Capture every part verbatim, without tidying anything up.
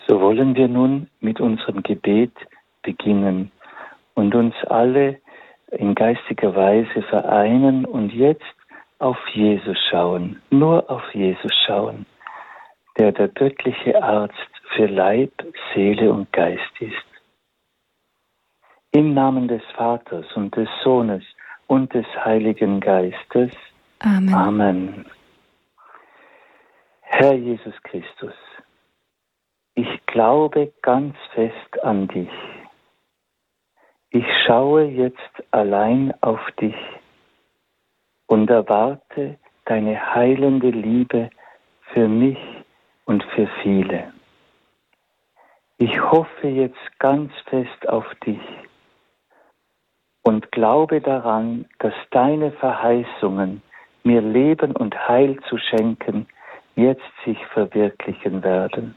So wollen wir nun mit unserem Gebet beginnen und uns alle in geistiger Weise vereinen und jetzt auf Jesus schauen, nur auf Jesus schauen, der der göttliche Arzt für Leib, Seele und Geist ist. Im Namen des Vaters und des Sohnes und des Heiligen Geistes. Amen. Amen. Herr Jesus Christus, ich glaube ganz fest an dich. Ich schaue jetzt allein auf dich und erwarte deine heilende Liebe für mich und für viele. Ich hoffe jetzt ganz fest auf dich und glaube daran, dass deine Verheißungen, mir Leben und Heil zu schenken, jetzt sich verwirklichen werden.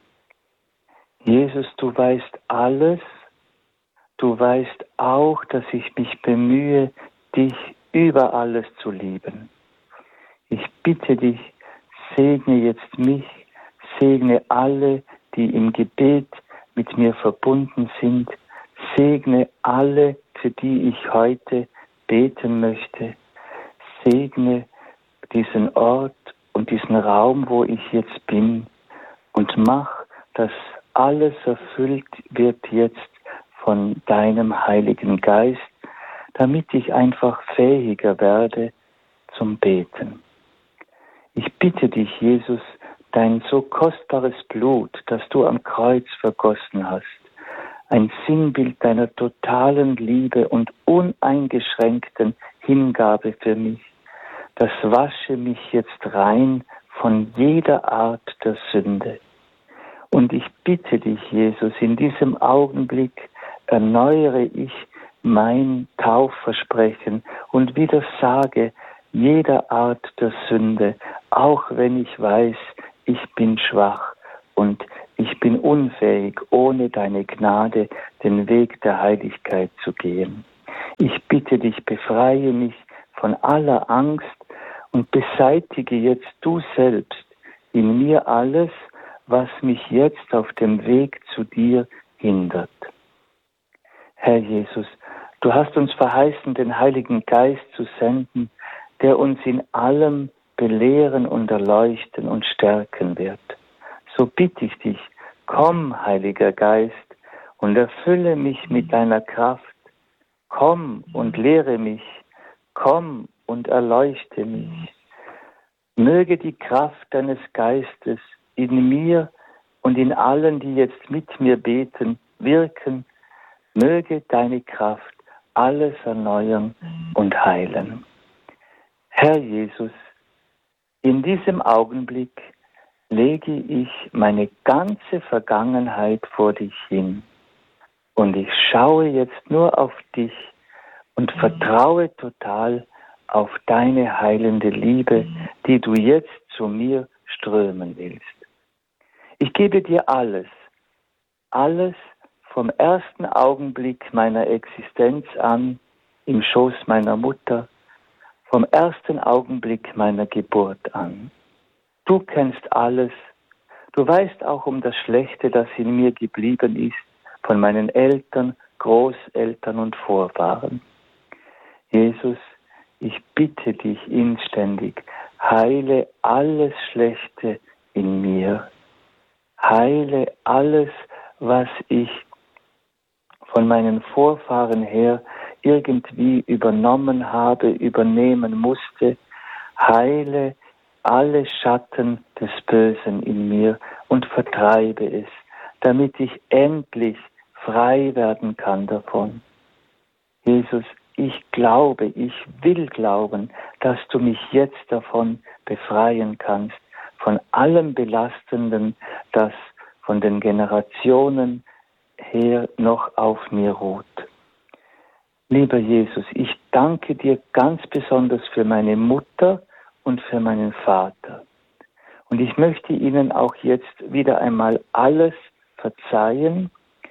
Jesus, du weißt alles, du weißt auch, dass ich mich bemühe, dich über alles zu lieben. Ich bitte dich, segne jetzt mich, segne alle, die im Gebet mit mir verbunden sind, segne alle, für die ich heute beten möchte, segne diesen Ort und diesen Raum, wo ich jetzt bin, und mach, dass alles erfüllt wird jetzt von deinem Heiligen Geist, damit ich einfach fähiger werde zum Beten. Ich bitte dich, Jesus, dein so kostbares Blut, das du am Kreuz vergossen hast, ein Sinnbild deiner totalen Liebe und uneingeschränkten Hingabe für mich, das wasche mich jetzt rein von jeder Art der Sünde. Und ich bitte dich, Jesus, in diesem Augenblick erneuere ich mein Taufversprechen und widersage jeder Art der Sünde, auch wenn ich weiß, ich bin schwach und ich bin unfähig, ohne deine Gnade den Weg der Heiligkeit zu gehen. Ich bitte dich, befreie mich von aller Angst und beseitige jetzt du selbst in mir alles, was mich jetzt auf dem Weg zu dir hindert. Herr Jesus, du hast uns verheißen, den Heiligen Geist zu senden, der uns in allem belehren und erleuchten und stärken wird. So bitte ich dich, komm, Heiliger Geist, und erfülle mich mit deiner Kraft. Komm und lehre mich, komm und erleuchte mich. Möge die Kraft deines Geistes in mir und in allen, die jetzt mit mir beten, wirken. Möge deine Kraft alles erneuern und heilen. Herr Jesus, in diesem Augenblick lege ich meine ganze Vergangenheit vor dich hin und ich schaue jetzt nur auf dich und vertraue total auf deine heilende Liebe, die du jetzt zu mir strömen willst. Ich gebe dir alles, alles vom ersten Augenblick meiner Existenz an im Schoß meiner Mutter, vom ersten Augenblick meiner Geburt an. Du kennst alles, du weißt auch um das Schlechte, das in mir geblieben ist, von meinen Eltern, Großeltern und Vorfahren. Jesus, ich bitte dich inständig, heile alles Schlechte in mir. Heile alles, was ich von meinen Vorfahren her irgendwie übernommen habe, übernehmen musste. Heile alle Schatten des Bösen in mir und vertreibe es, damit ich endlich frei werden kann davon. Jesus, ich glaube, ich will glauben, dass du mich jetzt davon befreien kannst, von allem Belastenden, das von den Generationen her noch auf mir ruht. Lieber Jesus, ich danke dir ganz besonders für meine Mutter und für meinen Vater. Und ich möchte ihnen auch jetzt wieder einmal alles verzeihen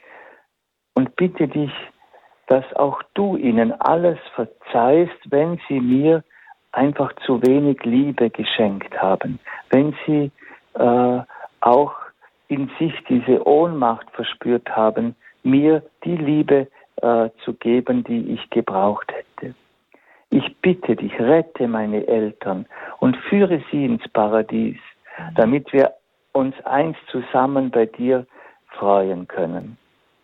und bitte dich, dass auch du ihnen alles verzeihst, wenn sie mir einfach zu wenig Liebe geschenkt haben, wenn sie äh, auch in sich diese Ohnmacht verspürt haben, mir die Liebe äh, zu geben, die ich gebraucht hätte. Ich bitte dich, rette meine Eltern und führe sie ins Paradies, damit wir uns einst zusammen bei dir freuen können.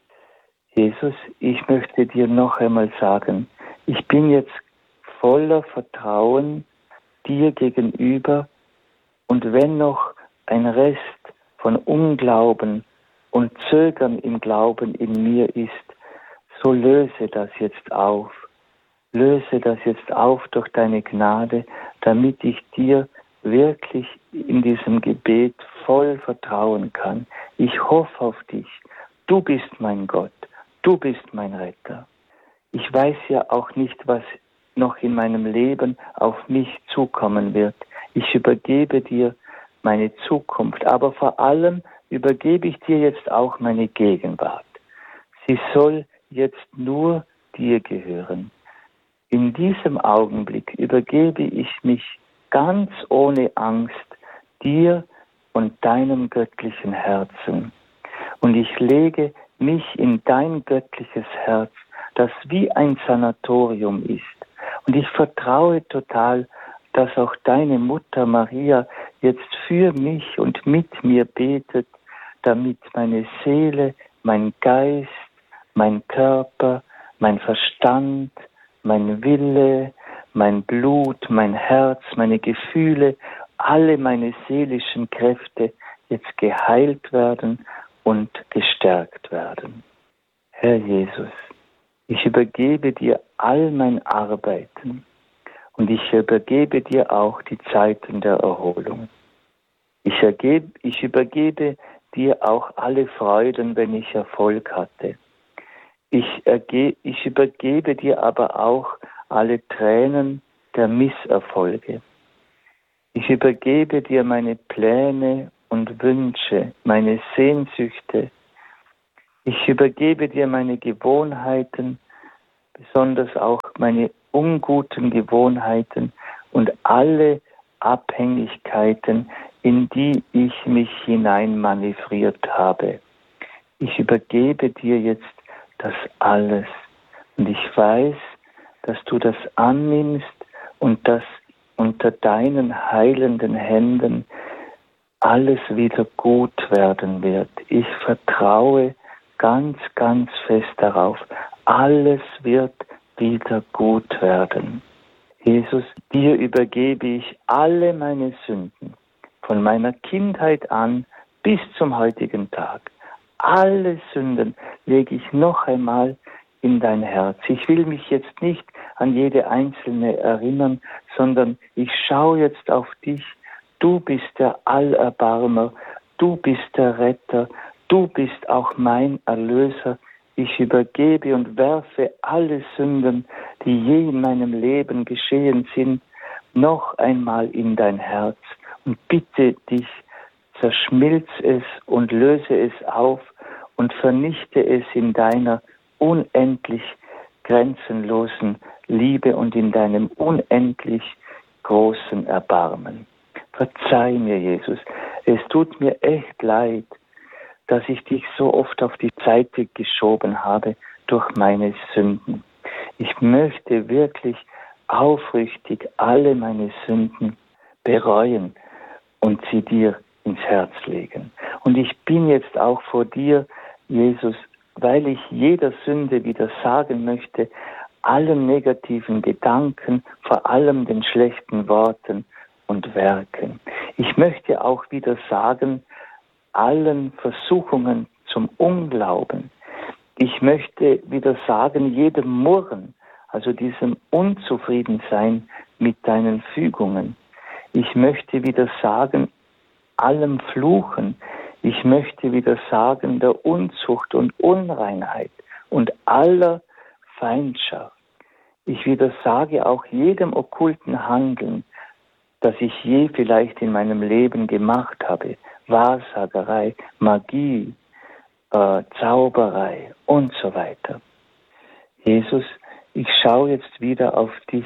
Jesus, ich möchte dir noch einmal sagen, ich bin jetzt voller Vertrauen dir gegenüber, und wenn noch ein Rest von Unglauben und Zögern im Glauben in mir ist, so löse das jetzt auf. Löse das jetzt auf durch deine Gnade, damit ich dir wirklich in diesem Gebet voll vertrauen kann. Ich hoffe auf dich. Du bist mein Gott. Du bist mein Retter. Ich weiß ja auch nicht, was noch in meinem Leben auf mich zukommen wird. Ich übergebe dir meine Zukunft, aber vor allem übergebe ich dir jetzt auch meine Gegenwart. Sie soll jetzt nur dir gehören. In diesem Augenblick übergebe ich mich ganz ohne Angst dir und deinem göttlichen Herzen. Und ich lege mich in dein göttliches Herz, das wie ein Sanatorium ist. Und ich vertraue total, dass auch deine Mutter Maria jetzt für mich und mit mir betet, damit meine Seele, mein Geist, mein Körper, mein Verstand, mein Wille, mein Blut, mein Herz, meine Gefühle, alle meine seelischen Kräfte jetzt geheilt werden und gestärkt werden. Herr Jesus, ich übergebe dir all mein Arbeiten und ich übergebe dir auch die Zeiten der Erholung. Ich, ergebe, ich übergebe dir auch alle Freuden, wenn ich Erfolg hatte. Ich, erge, ich übergebe dir aber auch alle Tränen der Misserfolge. Ich übergebe dir meine Pläne und Wünsche, meine Sehnsüchte. Ich übergebe dir meine Gewohnheiten, besonders auch meine unguten Gewohnheiten und alle Abhängigkeiten, in die ich mich hineinmanövriert habe. Ich übergebe dir jetzt das alles. Und ich weiß, dass du das annimmst und dass unter deinen heilenden Händen alles wieder gut werden wird. Ich vertraue ganz, ganz fest darauf. Alles wird wieder gut werden. Jesus, dir übergebe ich alle meine Sünden, von meiner Kindheit an bis zum heutigen Tag. Alle Sünden lege ich noch einmal in dein Herz. Ich will mich jetzt nicht an jede einzelne erinnern, sondern ich schaue jetzt auf dich. Du bist der Allerbarmer, du bist der Retter, du bist auch mein Erlöser. Ich übergebe und werfe alle Sünden, die je in meinem Leben geschehen sind, noch einmal in dein Herz und bitte dich, zerschmilz es und löse es auf und vernichte es in deiner unendlich grenzenlosen Liebe und in deinem unendlich großen Erbarmen. Verzeih mir, Jesus. Es tut mir echt leid, dass ich dich so oft auf die Seite geschoben habe durch meine Sünden. Ich möchte wirklich aufrichtig alle meine Sünden bereuen und sie dir ins Herz legen. Und ich bin jetzt auch vor dir, Jesus, weil ich jeder Sünde widersagen möchte, allen negativen Gedanken, vor allem den schlechten Worten und Werken. Ich möchte auch widersagen allen Versuchungen zum Unglauben. Ich möchte widersagen jedem Murren, also diesem Unzufriedensein mit deinen Fügungen. Ich möchte widersagen allem Fluchen. Ich möchte widersagen der Unzucht und Unreinheit und aller Feindschaft. Ich widersage auch jedem okkulten Handeln, das ich je vielleicht in meinem Leben gemacht habe. Wahrsagerei, Magie, äh, Zauberei und so weiter. Jesus, ich schaue jetzt wieder auf dich.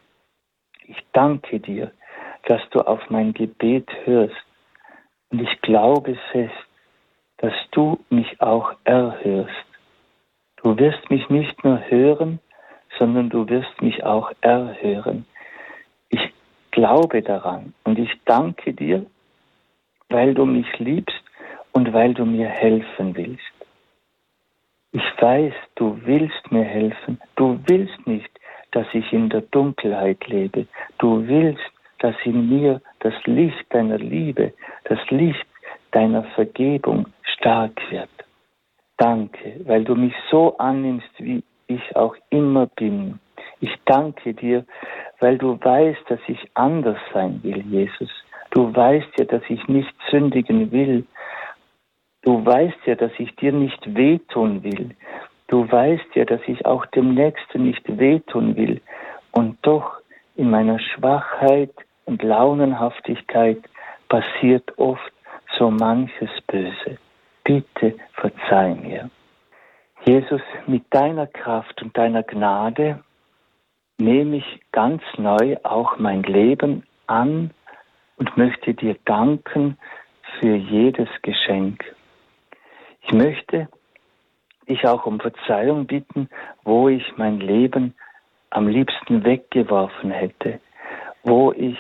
Ich danke dir, dass du auf mein Gebet hörst. Und ich glaube fest, dass du mich auch erhörst. Du wirst mich nicht nur hören, sondern du wirst mich auch erhören. Ich glaube daran und ich danke dir, weil du mich liebst und weil du mir helfen willst. Ich weiß, du willst mir helfen. Du willst nicht, dass ich in der Dunkelheit lebe. Du willst, dass in mir das Licht deiner Liebe, das Licht deiner Vergebung stark wird. Danke, weil du mich so annimmst, wie ich auch immer bin. Ich danke dir, weil du weißt, dass ich anders sein will, Jesus. Du weißt ja, dass ich nicht sündigen will. Du weißt ja, dass ich dir nicht wehtun will. Du weißt ja, dass ich auch dem Nächsten nicht wehtun will. Und doch in meiner Schwachheit und Launenhaftigkeit passiert oft so manches Böse. Bitte verzeih mir. Jesus, mit deiner Kraft und deiner Gnade nehme ich ganz neu auch mein Leben an und möchte dir danken für jedes Geschenk. Ich möchte dich auch um Verzeihung bitten, wo ich mein Leben am liebsten weggeworfen hätte, wo ich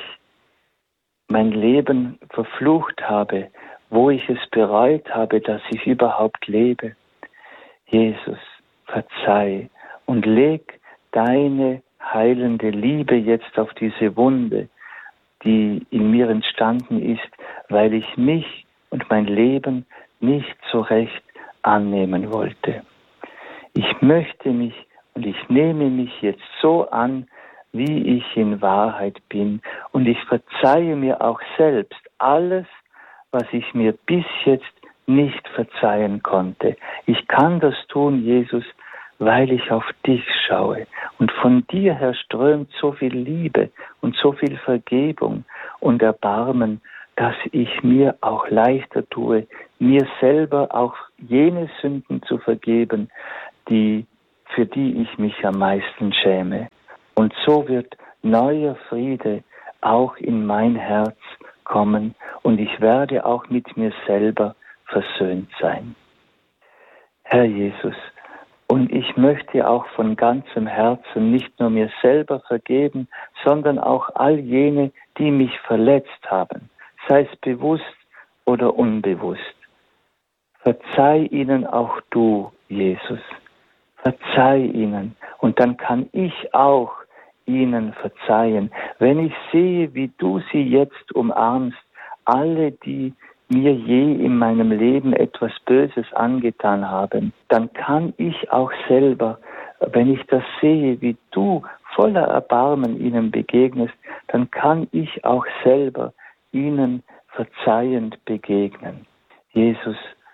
mein Leben verflucht habe, wo ich es bereut habe, dass ich überhaupt lebe. Jesus, verzeih und leg deine heilende Liebe jetzt auf diese Wunde, die in mir entstanden ist, weil ich mich und mein Leben nicht so recht annehmen wollte. Ich möchte mich und ich nehme mich jetzt so an, wie ich in Wahrheit bin. Und ich verzeihe mir auch selbst alles, was ich mir bis jetzt nicht verzeihen konnte. Ich kann das tun, Jesus, weil ich auf dich schaue. Und von dir her strömt so viel Liebe und so viel Vergebung und Erbarmen, dass ich mir auch leichter tue, mir selber auch jene Sünden zu vergeben, die, für die ich mich am meisten schäme. Und so wird neuer Friede auch in mein Herz kommen und ich werde auch mit mir selber versöhnt sein. Herr Jesus, und ich möchte auch von ganzem Herzen nicht nur mir selber vergeben, sondern auch all jene, die mich verletzt haben, sei es bewusst oder unbewusst. Verzeih ihnen auch du, Jesus. Verzeih ihnen und dann kann ich auch ihnen verzeihen. Wenn ich sehe, wie du sie jetzt umarmst, alle, die mir je in meinem Leben etwas Böses angetan haben, dann kann ich auch selber, wenn ich das sehe, wie du voller Erbarmen ihnen begegnest, dann kann ich auch selber ihnen verzeihend begegnen. Jesus,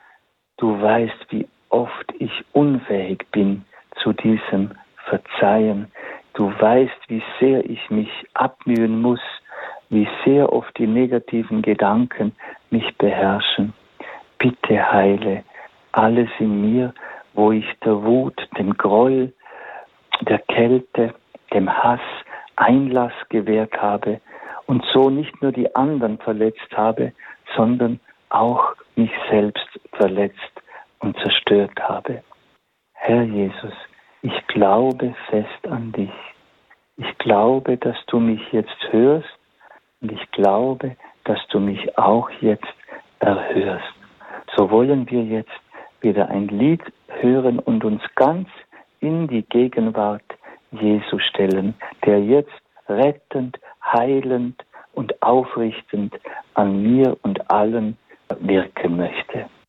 du weißt, wie oft ich unfähig bin zu diesem Verzeihen. Du weißt, wie sehr ich mich abmühen muss, wie sehr oft die negativen Gedanken mich beherrschen. Bitte heile alles in mir, wo ich der Wut, dem Groll, der Kälte, dem Hass Einlass gewährt habe und so nicht nur die anderen verletzt habe, sondern auch mich selbst verletzt und zerstört habe. Herr Jesus, ich glaube fest an dich. Ich glaube, dass du mich jetzt hörst und ich glaube, dass du mich auch jetzt erhörst. So wollen wir jetzt wieder ein Lied hören und uns ganz in die Gegenwart Jesu stellen, der jetzt rettend, heilend und aufrichtend an mir und allen wirken möchte.